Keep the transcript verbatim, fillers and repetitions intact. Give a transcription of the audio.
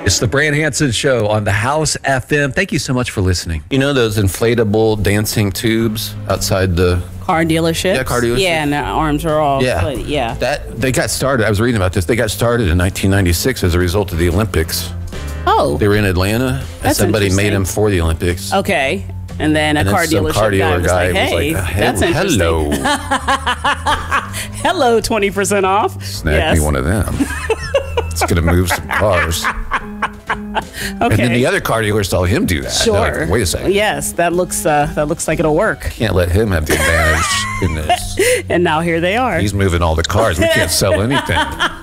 It's the Brand Hanson Show on the House F M. Thank you so much for listening. You know those inflatable dancing tubes outside the car dealership? Yeah, car dealership. Yeah, and the arms are all yeah. split. Yeah. That they got started. I was reading about this. They got started in nineteen ninety-six as a result of the Olympics. Oh. They were in Atlanta, and That's somebody made them for the Olympics. Okay. And then a and car then dealership car dealer guy was guy like, hey, was like, that's interesting. Hello. Hello, twenty percent off. Snag yes. me one of them. It's going to move some cars. Okay. And then the other car dealer saw him do that. Sure. Like, wait a second. Yes, that looks uh, that looks like it'll work. Can't let him have the advantage in this. And now here they are. He's moving all the cars. We can't sell anything.